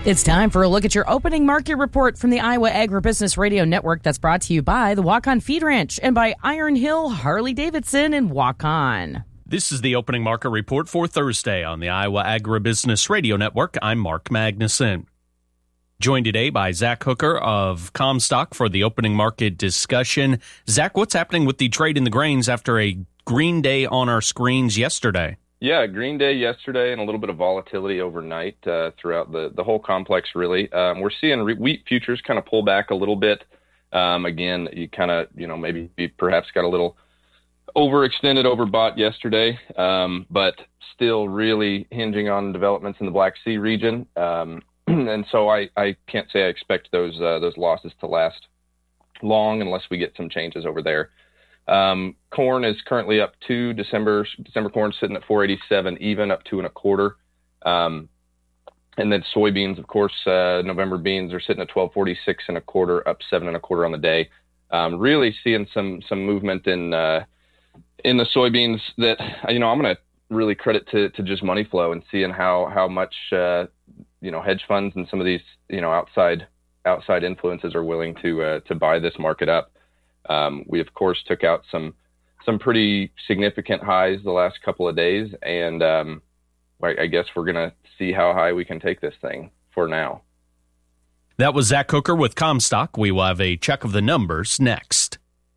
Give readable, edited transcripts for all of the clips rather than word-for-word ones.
It's time for a look at your opening market report from the Iowa Agribusiness Radio Network that's brought to you by the Waukon Feed Ranch and by Iron Hill Harley-Davidson in Waukon. This is the opening market report for Thursday on the Iowa Agribusiness Radio Network. I'm Mark Magnuson. Joined today by Zach Hooker of Comstock for the opening market discussion. Zach, what's happening with the trade in the grains after a green day on our screens yesterday? Yeah, green day yesterday and a little bit of volatility overnight throughout the whole complex, really. We're seeing wheat futures kind of pull back a little bit. Again, you kind of, maybe perhaps got a little overextended, overbought yesterday, but still really hinging on developments in the Black Sea region. And so I can't say I expect those losses to last long unless we get some changes over there. Corn is currently up to December corn sitting at 487, even up 2.25. And then soybeans, of course, November beans are sitting at 1246.25, up 7.25 on the day. Really seeing some movement in the soybeans that, I'm going to really credit to just money flow and seeing how much, hedge funds and some of these, outside influences are willing to buy this market up. We, of course, took out some pretty significant highs the last couple of days, and I guess we're going to see how high we can take this thing for now. That was Zach Hooker with Comstock. We will have a check of the numbers next.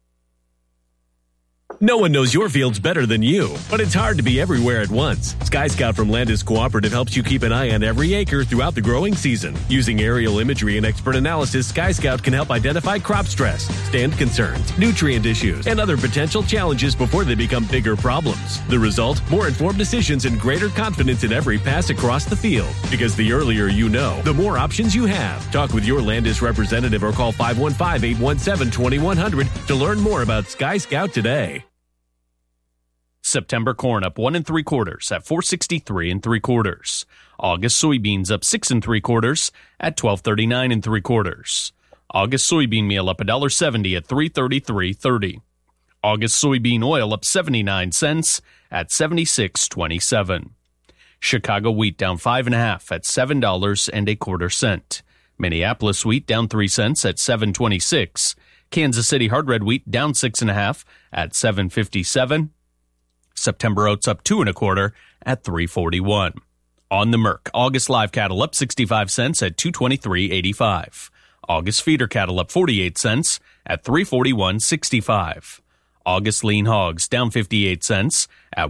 No one knows your fields better than you, but it's hard to be everywhere at once. Sky Scout from Landis Cooperative helps you keep an eye on every acre throughout the growing season. Using aerial imagery and expert analysis, Sky Scout can help identify crop stress, stand concerns, nutrient issues, and other potential challenges before they become bigger problems. The result? More informed decisions and greater confidence in every pass across the field. Because the earlier you know, the more options you have. Talk with your Landis representative or call 515-817-2100 to learn more about Sky Scout today. September corn up 1 3/4 at 463 3/4. August soybeans up 6 3/4 at 1239 3/4. August soybean meal up $1.70 at 333.30. August soybean oil up 79 cents at 76.27. Chicago wheat down 5.5 at $7.25. Minneapolis wheat down 3 cents at 7.26. Kansas City hard red wheat down 6.5 at 7.57. September oats up 2 1/4 at 3.41. On the Merc, August live cattle up 65 cents at 223.85. August feeder cattle up 48 cents at 341.65. August lean hogs down 58 cents at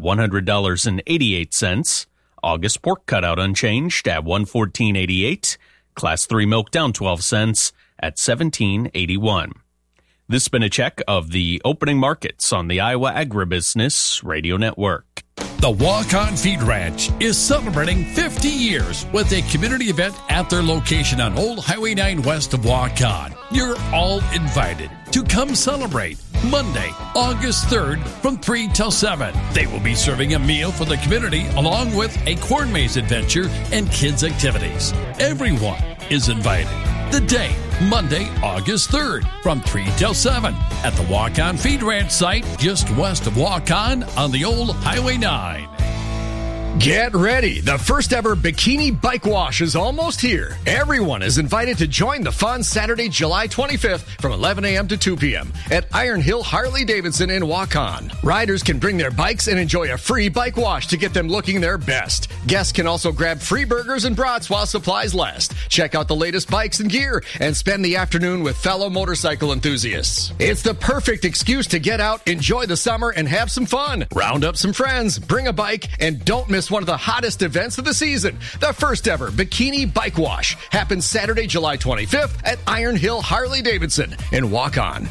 $100.88. August pork cutout unchanged at $114.88. Class 3 milk down 12 cents at $17.81. This has been a check of the opening markets on the Iowa Agribusiness Radio Network. The Waukon Feed Ranch is celebrating 50 years with a community event at their location on Old Highway 9 west of Waukon. You're all invited to come celebrate Monday, August 3rd from 3 till 7. They will be serving a meal for the community along with a corn maze adventure and kids activities. Everyone is invited. The date, Monday, August 3rd from 3 till 7 at the Waukon Feed Ranch site just west of Waukon on the Old Highway 9. Get ready. The first ever Bikini Bike Wash is almost here. Everyone is invited to join the fun Saturday, July 25th from 11 a.m. to 2 p.m. at Iron Hill Harley-Davidson in Waukon. Riders can bring their bikes and enjoy a free bike wash to get them looking their best. Guests can also grab free burgers and brats while supplies last. Check out the latest bikes and gear and spend the afternoon with fellow motorcycle enthusiasts. It's the perfect excuse to get out, enjoy the summer, and have some fun. Round up some friends, bring a bike, and don't miss one of the hottest events of the season. The first ever Bikini Bike Wash happens Saturday, July 25th at Iron Hill Harley-Davidson in Waukon.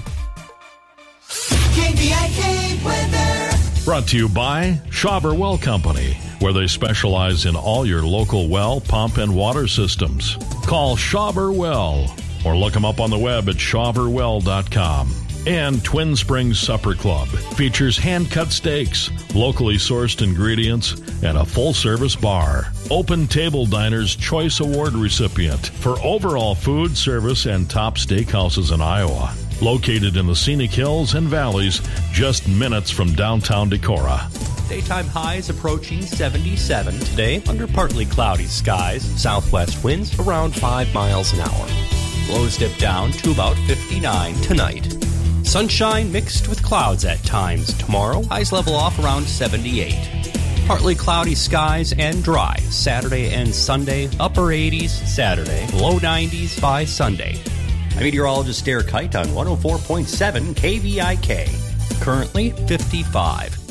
KVIK weather. Brought to you by Schauber Well Company, where they specialize in all your local well, pump, and water systems. Call Schauber Well or look them up on the web at schauberwell.com. And Twin Springs Supper Club features hand-cut steaks, locally sourced ingredients, and a full-service bar. Open Table Diner's Choice Award recipient for overall food, service, and top steakhouses in Iowa. Located in the scenic hills and valleys, just minutes from downtown Decorah. Daytime highs approaching 77 today under partly cloudy skies. Southwest winds around 5 miles an hour. Lows dip down to about 59 tonight. Sunshine mixed with clouds at times tomorrow. Highs level off around 78. Partly cloudy skies and dry Saturday and Sunday. Upper 80s Saturday. Low 90s by Sunday. I'm meteorologist Derek Kite on 104.7 KVIK. Currently 55.